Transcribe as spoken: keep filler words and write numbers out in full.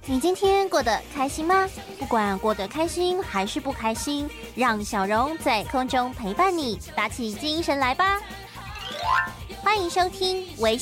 你今天过得开心吗？不管过得开心还是不开心，让小蓉在空中陪伴你，打起精神来吧！欢迎收听微